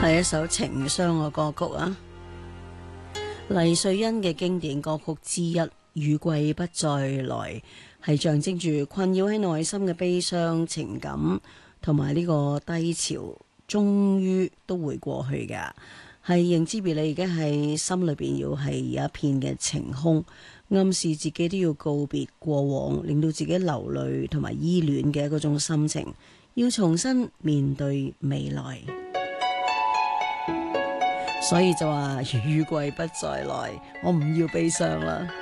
係一首情傷嘅歌曲啊，黎瑞恩嘅經典歌曲之一《雨季不再來》，係象徵住困擾喺內心嘅悲傷情感同埋呢個低潮，終於都會過去嘅。係認知別你而家係心裏邊要係有一片嘅晴空，暗示自己都要告別過往，令到自己流淚同埋依戀嘅嗰種心情，要重新面對未來。所以就話雨季不再來，我唔要悲傷啦。